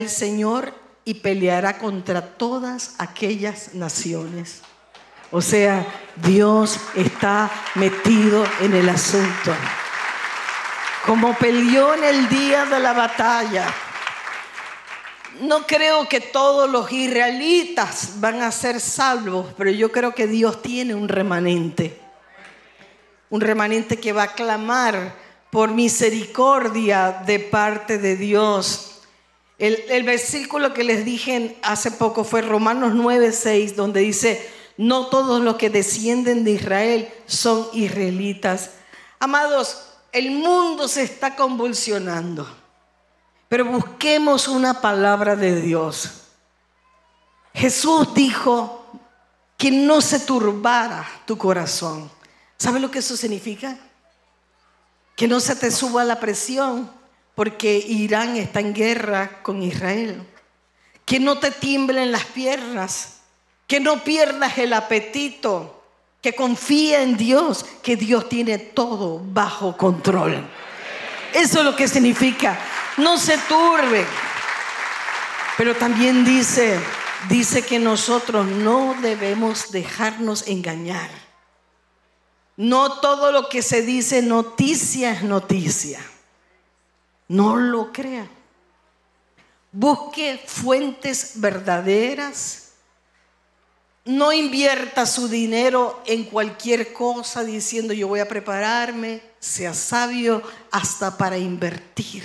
el Señor y peleará contra todas aquellas naciones. O sea, Dios está metido en el asunto. Como peleó en el día de la batalla. No creo que todos los israelitas van a ser salvos, pero yo creo que Dios tiene un remanente. Un remanente que va a clamar por misericordia de parte de Dios. El versículo que les dije hace poco fue Romanos 9:6, donde dice: no todos los que descienden de Israel son israelitas. Amados, el mundo se está convulsionando, pero busquemos una palabra de Dios. Jesús dijo que no se turbara tu corazón. ¿Sabe lo que eso significa? Que no se te suba la presión porque Irán está en guerra con Israel. Que no te tiemblen las piernas. Que no pierdas el apetito. Que confía en Dios, que Dios tiene todo bajo control. Eso es lo que significa. No se turbe. Pero también dice que nosotros no debemos dejarnos engañar. No todo lo que se dice noticia es noticia. No lo crea. Busque fuentes verdaderas. No invierta su dinero en cualquier cosa diciendo yo voy a prepararme. Sea sabio hasta para invertir.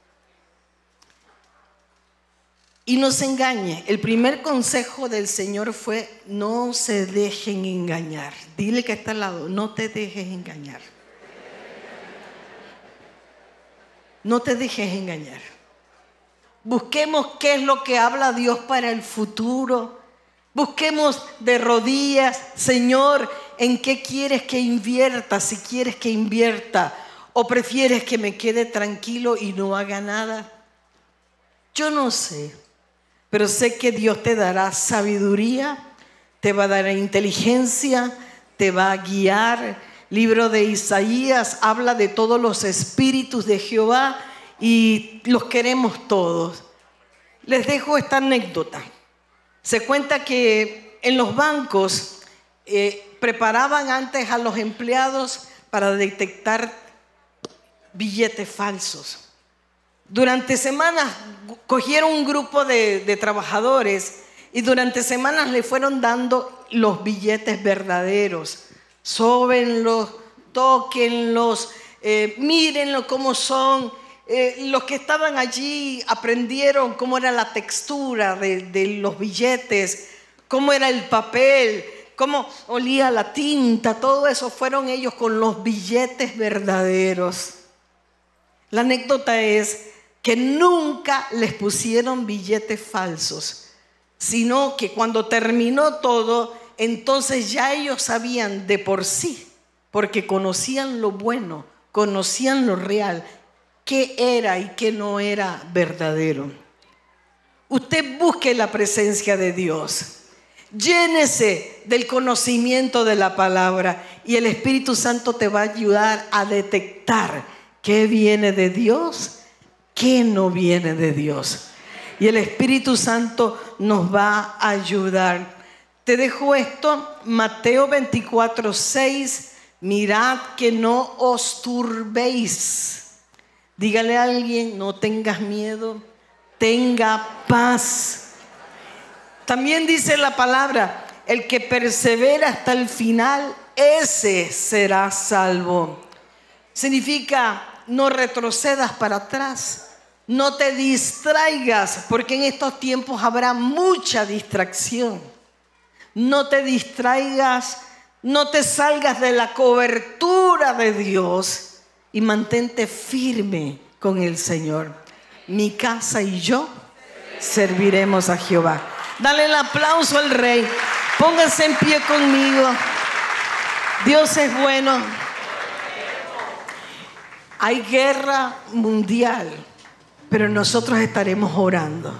Y no se engañe. El primer consejo del Señor fue: no se dejen engañar. Dile que está al lado: no te dejes engañar. No te dejes engañar. Busquemos qué es lo que habla Dios para el futuro. Busquemos de rodillas: Señor, ¿en qué quieres que invierta? Si quieres que invierta, o prefieres que me quede tranquilo y no haga nada. Yo no sé, pero sé que Dios te dará sabiduría, te va a dar inteligencia, te va a guiar. Libro de Isaías habla de todos los espíritus de Jehová y los queremos todos. Les dejo esta anécdota. Se cuenta que en los bancos preparaban antes a los empleados para detectar billetes falsos. Durante semanas cogieron un grupo de trabajadores y durante semanas le fueron dando los billetes verdaderos. Sóbenlos, tóquenlos, mírenlo cómo son. Los que estaban allí aprendieron cómo era la textura de los billetes, cómo era el papel, cómo olía la tinta. Todo eso fueron ellos con los billetes verdaderos. La anécdota es que nunca les pusieron billetes falsos, sino que cuando terminó todo, entonces ya ellos sabían de por sí, porque conocían lo bueno, conocían lo real, qué era y qué no era verdadero. Usted busque la presencia de Dios, llénese del conocimiento de la palabra y el Espíritu Santo te va a ayudar a detectar qué viene de Dios, qué no viene de Dios. Y el Espíritu Santo nos va a ayudar. Te dejo esto, Mateo 24:6. Mirad que no os turbéis. Dígale a alguien: no tengas miedo, tenga paz. También dice la palabra: el que persevera hasta el final, ese será salvo. Significa: no retrocedas para atrás. No te distraigas, porque en estos tiempos habrá mucha distracción. No te distraigas, no te salgas de la cobertura de Dios y mantente firme con el Señor. Mi casa y yo serviremos a Jehová. Dale el aplauso al Rey. Póngase en pie conmigo. Dios es bueno. Hay guerra mundial, pero nosotros estaremos orando.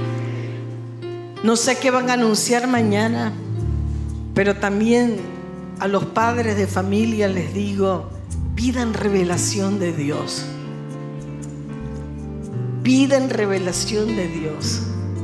No sé qué van a anunciar mañana, pero también a los padres de familia les digo: pidan revelación de Dios. vida en revelación de Dios.